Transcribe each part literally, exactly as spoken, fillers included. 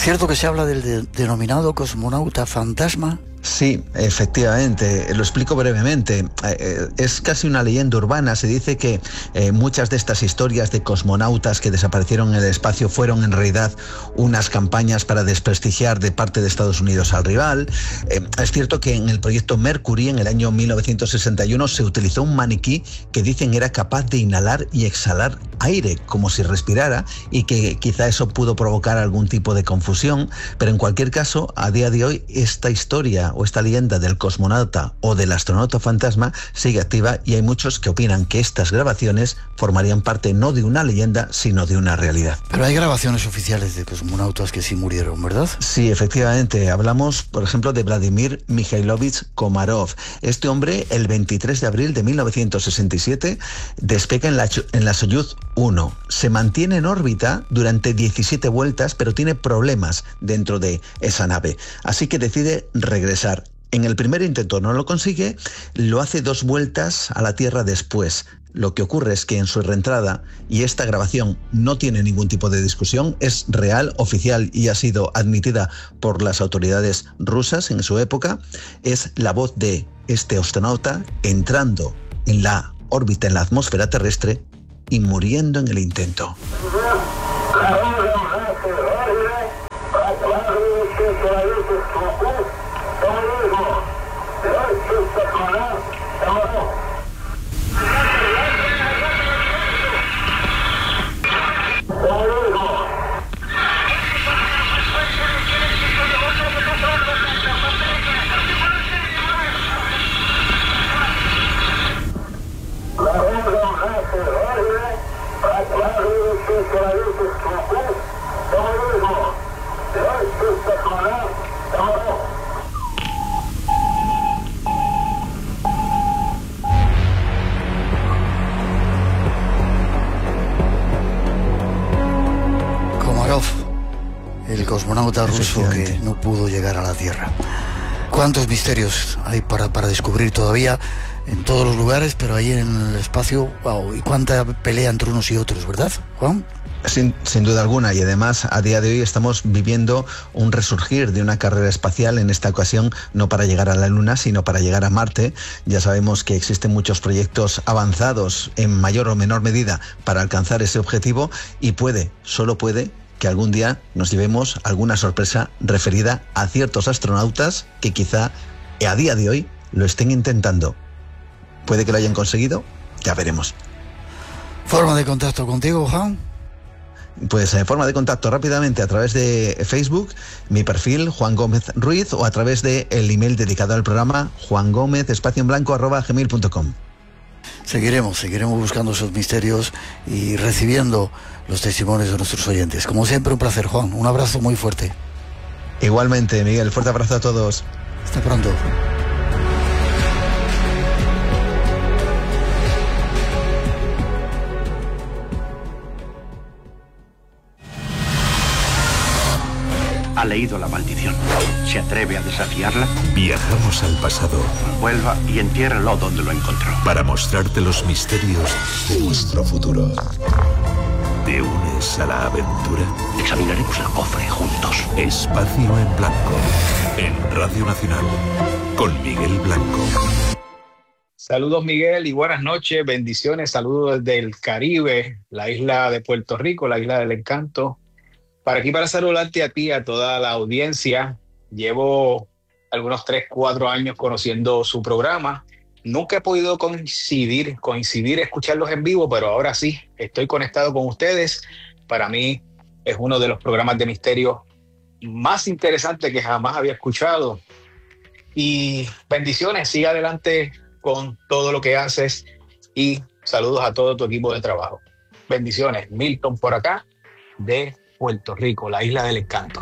cierto que se habla del de, denominado cosmonauta fantasma? Sí, efectivamente, lo explico brevemente. Eh, es casi una leyenda urbana. Se dice que eh, muchas de estas historias de cosmonautas que desaparecieron en el espacio fueron en realidad unas campañas para desprestigiar de parte de Estados Unidos al rival. Eh, es cierto que en el proyecto Mercury, en el año mil novecientos sesenta y uno, se utilizó un maniquí que dicen era capaz de inhalar y exhalar aire, como si respirara, y que quizá eso pudo provocar algún tipo de confusión. Pero en cualquier caso, a día de hoy, esta historia o esta leyenda del cosmonauta o del astronauta fantasma sigue activa, y hay muchos que opinan que estas grabaciones formarían parte no de una leyenda, sino de una realidad. Pero hay grabaciones oficiales de cosmonautas que sí murieron, ¿verdad? Sí, efectivamente. Hablamos, por ejemplo, de Vladimir Mikhailovich Komarov. Este hombre, el veintitrés de abril de mil novecientos sesenta y siete, despega en la, en la Soyuz uno. Se mantiene en órbita durante diecisiete vueltas, pero tiene problemas dentro de esa nave. Así que decide regresar. En el primer intento no lo consigue, lo hace dos vueltas a la Tierra después. Lo que ocurre es que en su reentrada, y esta grabación no tiene ningún tipo de discusión, es real, oficial y ha sido admitida por las autoridades rusas en su época, es la voz de este astronauta entrando en la órbita, en la atmósfera terrestre, y muriendo en el intento. Komarov, el cosmonauta ruso que no pudo llegar a la Tierra. ¿Cuántos misterios hay para, para descubrir todavía en todos los lugares, pero ahí en el espacio? Wow, y cuánta pelea entre unos y otros, ¿verdad, Juan? Sin, sin duda alguna, y además a día de hoy estamos viviendo un resurgir de una carrera espacial, en esta ocasión no para llegar a la Luna, sino para llegar a Marte. Ya sabemos que existen muchos proyectos avanzados en mayor o menor medida para alcanzar ese objetivo, y puede, solo puede, que algún día nos llevemos alguna sorpresa referida a ciertos astronautas que quizá a día de hoy lo estén intentando. Puede que lo hayan conseguido, ya veremos. ¿Forma de contacto contigo, Juan? Pues en forma de contacto rápidamente a través de Facebook, mi perfil Juan Gómez Ruiz, o a través del email dedicado al programa, Juan Gómez espacio en blanco arroba gmail punto com. Seguiremos, seguiremos buscando esos misterios y recibiendo los testimonios de nuestros oyentes. Como siempre, un placer, Juan. Un abrazo muy fuerte. Igualmente, Miguel. Fuerte abrazo a todos. Hasta pronto. Ha leído la maldición. ¿Se atreve a desafiarla? Viajamos al pasado. Vuelva y entiérrelo donde lo encontró. Para mostrarte los misterios de nuestro futuro. ¿Te unes a la aventura? Examinaremos el cofre juntos. Espacio en Blanco. En Radio Nacional. Con Miguel Blanco. Saludos, Miguel, y buenas noches. Bendiciones. Saludos desde el Caribe, la isla de Puerto Rico, la isla del encanto. Para aquí, para saludarte a ti, a toda la audiencia. Llevo algunos tres, cuatro años conociendo su programa. Nunca he podido coincidir, coincidir, escucharlos en vivo, pero ahora sí, estoy conectado con ustedes. Para mí es uno de los programas de misterio más interesantes que jamás había escuchado. Y bendiciones, sigue adelante con todo lo que haces y saludos a todo tu equipo de trabajo. Bendiciones, Milton por acá, de Puerto Rico, la isla del encanto.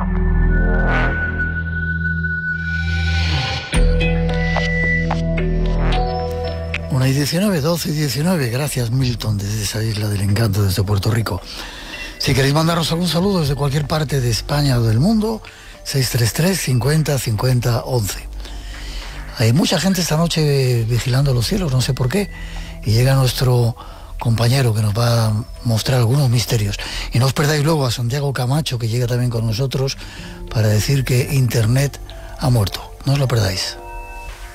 Una y diecinueve, doce y diecinueve. Gracias, Milton, desde esa isla del encanto, desde Puerto Rico. Si queréis mandarnos algún saludo desde cualquier parte de España o del mundo, seis tres tres, cincuenta, cincuenta, once. Hay mucha gente esta noche vigilando los cielos, no sé por qué, y llega nuestro compañero que nos va a mostrar algunos misterios. Y no os perdáis luego a Santiago Camacho, que llega también con nosotros para decir que Internet ha muerto. No os lo perdáis.